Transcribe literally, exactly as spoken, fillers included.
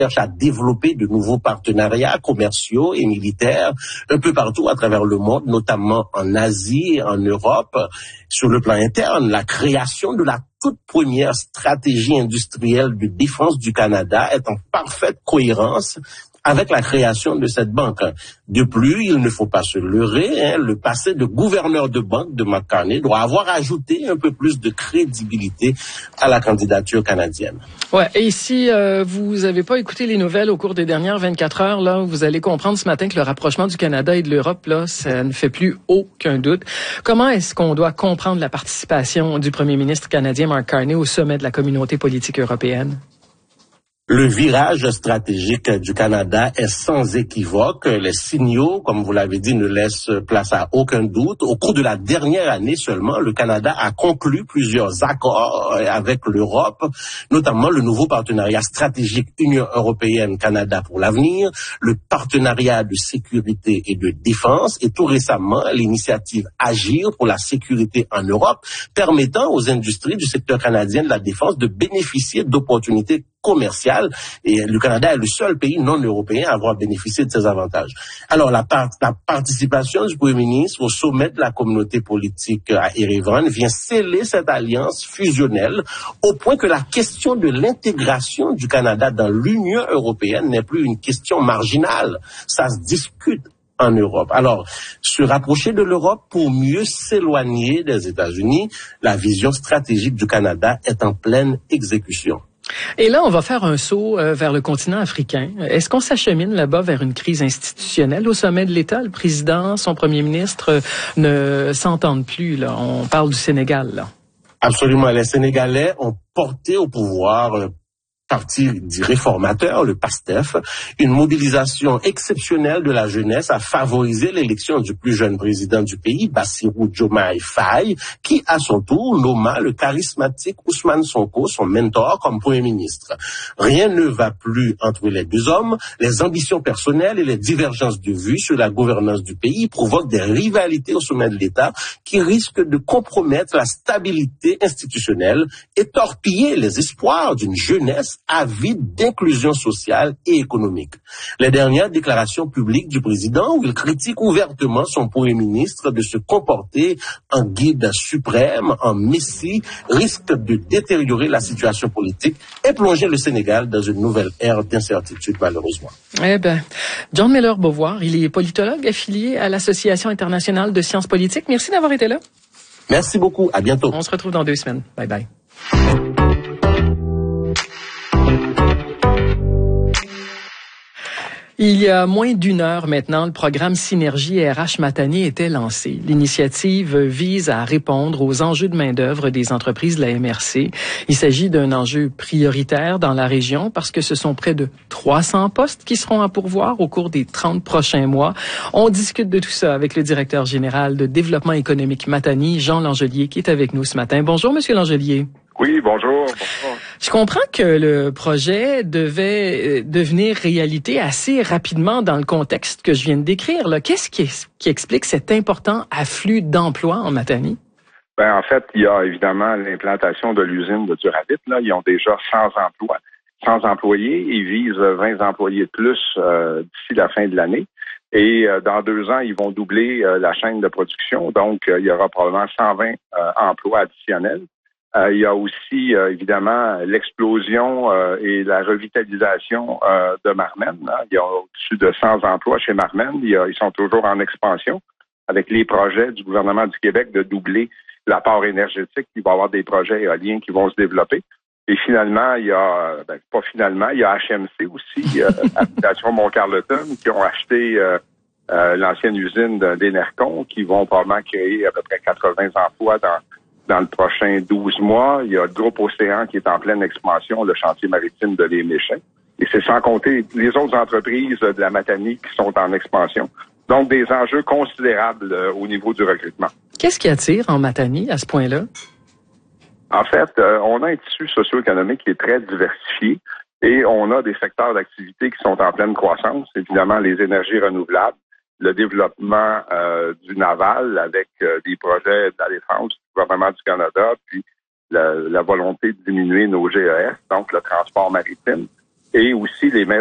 cherche à développer de nouveaux partenariats commerciaux et militaires un peu partout à travers le monde, notamment en Asie et en Europe. Sur le plan interne, la création de la toute première stratégie industrielle de défense du Canada est en parfaite cohérence avec la création de cette banque. De plus, il ne faut pas se leurrer, hein, le passé de gouverneur de banque de Mark Carney doit avoir ajouté un peu plus de crédibilité à la candidature canadienne. Ouais, et si euh, vous avez pas écouté les nouvelles au cours des dernières vingt-quatre heures, là, vous allez comprendre ce matin que le rapprochement du Canada et de l'Europe, là, ça ne fait plus aucun doute. Comment est-ce qu'on doit comprendre la participation du premier ministre canadien Mark Carney au sommet de la communauté politique européenne? Le virage stratégique du Canada est sans équivoque. Les signaux, comme vous l'avez dit, ne laissent place à aucun doute. Au cours de la dernière année seulement, le Canada a conclu plusieurs accords avec l'Europe, notamment le nouveau partenariat stratégique Union européenne-Canada pour l'avenir, le partenariat de sécurité et de défense et tout récemment l'initiative Agir pour la sécurité en Europe, permettant aux industries du secteur canadien de la défense de bénéficier d'opportunités commerciale, et le Canada est le seul pays non européen à avoir bénéficié de ces avantages. Alors, la, part, la participation du Premier ministre au sommet de la communauté politique à Erevan vient sceller cette alliance fusionnelle au point que la question de l'intégration du Canada dans l'Union européenne n'est plus une question marginale. Ça se discute en Europe. Alors, se rapprocher de l'Europe pour mieux s'éloigner des États-Unis, la vision stratégique du Canada est en pleine exécution. Et là, on va faire un saut euh, vers le continent africain. Est-ce qu'on s'achemine là-bas vers une crise institutionnelle au sommet de l'État? Le président, son premier ministre euh, ne s'entendent plus, là. On parle du Sénégal, là. Absolument. Les Sénégalais ont porté au pouvoir euh, parti dit réformateur, le PASTEF, une mobilisation exceptionnelle de la jeunesse a favorisé l'élection du plus jeune président du pays, Bassirou Diomaye Faye, qui à son tour nomma le charismatique Ousmane Sonko, son mentor, comme Premier ministre. Rien ne va plus entre les deux hommes. Les ambitions personnelles et les divergences de vues sur la gouvernance du pays provoquent des rivalités au sommet de l'État qui risquent de compromettre la stabilité institutionnelle et torpiller les espoirs d'une jeunesse avide d'inclusion sociale et économique. Les dernières déclarations publiques du président, où il critique ouvertement son premier ministre de se comporter en guide suprême, en messie, risquent de détériorer la situation politique et plonger le Sénégal dans une nouvelle ère d'incertitude, malheureusement. Eh ben, John Miller-Beauvoir, il est politologue affilié à l'Association internationale de sciences politiques. Merci d'avoir été là. Merci beaucoup. À bientôt. On se retrouve dans deux semaines. Bye bye. Il y a moins d'une heure maintenant, le programme Synergie R H Matane était lancé. L'initiative vise à répondre aux enjeux de main-d'œuvre des entreprises de la M R C. Il s'agit d'un enjeu prioritaire dans la région parce que ce sont près de trois cents postes qui seront à pourvoir au cours des trente prochains mois. On discute de tout ça avec le directeur général de développement économique Matane, Jean Langelier, qui est avec nous ce matin. Bonjour, Monsieur Langelier. Oui, bonjour, bonjour. Je comprends que le projet devait devenir réalité assez rapidement dans le contexte que je viens de décrire. Là. Qu'est-ce qui, qui explique cet important afflux d'emplois en Matane? Ben, en fait, il y a évidemment l'implantation de l'usine de Duravit. Là, ils ont déjà cent emplois, cent employés. Ils visent vingt employés de plus euh, d'ici la fin de l'année. Et euh, dans deux ans, ils vont doubler euh, la chaîne de production. Donc, euh, il y aura probablement cent vingt euh, emplois additionnels. Euh, il y a aussi, euh, évidemment, l'explosion euh, et la revitalisation euh, de Marmen. Hein. Il y a au-dessus de cent emplois chez Marmen. Il y a, ils sont toujours en expansion avec les projets du gouvernement du Québec de doubler l'apport énergétique. Il va y avoir des projets éoliens qui vont se développer. Et finalement, il y a, ben, pas finalement, il y a H M C aussi, euh, Habitation Mont-Carleton, qui ont acheté euh, euh, l'ancienne usine d'Énercon, qui vont probablement créer à peu près quatre-vingts emplois dans dans le prochain douze mois. Il y a le groupe Océan qui est en pleine expansion, le chantier maritime de l'Éméchin. Et c'est sans compter les autres entreprises de la Matane qui sont en expansion. Donc, des enjeux considérables euh, au niveau du recrutement. Qu'est-ce qui attire en Matane à ce point-là? En fait, euh, on a un tissu socio-économique qui est très diversifié et on a des secteurs d'activité qui sont en pleine croissance. Évidemment, les énergies renouvelables, le développement euh, du naval avec euh, des projets de la défense du gouvernement du Canada, puis la, la volonté de diminuer nos G E S, donc le transport maritime. et aussi les